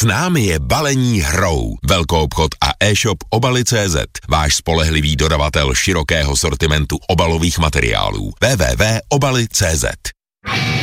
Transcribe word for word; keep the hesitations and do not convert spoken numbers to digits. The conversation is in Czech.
námi je balení hrou. Velkoobchod a e-shop Obaly tečka cé zet. Váš spolehlivý dodavatel širokého sortimentu obalových materiálů. w w w tečka obaly tečka cé zet.